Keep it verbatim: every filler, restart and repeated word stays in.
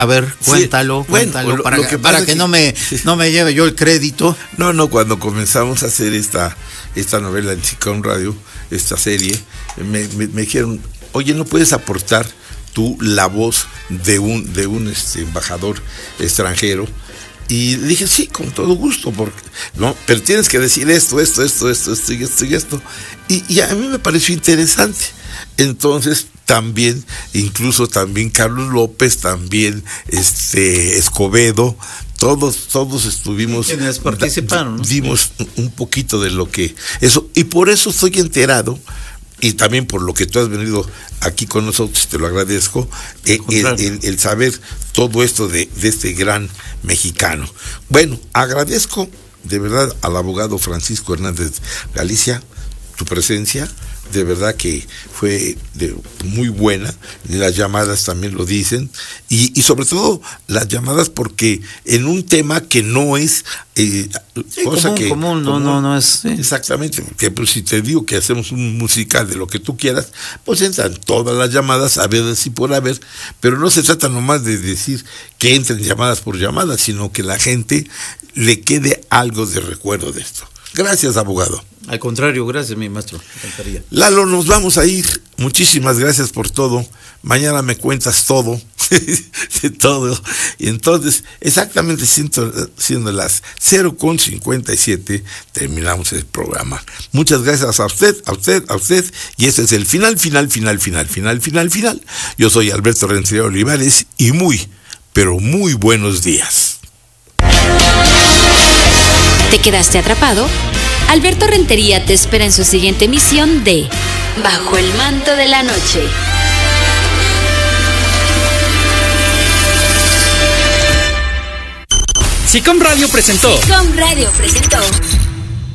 A ver, cuéntalo, sí, cuéntalo, bueno, para, lo que, para que, que no me no me lleve yo el crédito. No, no, cuando comenzamos a hacer esta, esta novela en Chicón Radio, esta serie, me, me, me dijeron, oye, ¿no puedes aportar tú la voz de un, de un este, embajador extranjero? Y le dije, sí, con todo gusto, porque, no, pero tienes que decir esto, esto, esto, esto, esto y esto y esto. Y, y a mí me pareció interesante. Entonces, también, incluso también Carlos López, también este Escobedo, todos, todos estuvimos. Quienes participaron, ¿no? Dimos un poquito de lo que eso, y por eso estoy enterado. Y también por lo que tú has venido aquí con nosotros, te lo agradezco, eh, el, el, el saber todo esto de, de este gran mexicano. Bueno, agradezco de verdad al abogado Francisco Hernández Galicia tu presencia, de verdad que fue de, muy buena, las llamadas también lo dicen, y, y sobre todo las llamadas porque en un tema que no es eh, sí, cosa común, que común, no, común, no, no es sí. Exactamente, que pues si te digo que hacemos un musical de lo que tú quieras, pues entran todas las llamadas, a ver si por haber, pero no se trata nomás de decir que entren llamadas por llamadas, sino que la gente le quede algo de recuerdo de esto. Gracias, abogado. Al contrario, gracias, mi maestro. Me encantaría. Lalo, nos vamos a ir. Muchísimas gracias por todo. Mañana me cuentas todo, de todo. Y entonces, exactamente siendo, siendo las cero con cincuenta y siete, terminamos el programa. Muchas gracias a usted, a usted, a usted. Y este es el final, final, final, final, final, final, final. Yo soy Alberto Rentería Olivares y muy, pero muy buenos días. ¿Te quedaste atrapado? Alberto Rentería te espera en su siguiente emisión de Bajo el manto de la noche. Chicom Radio presentó. Chicom Radio presentó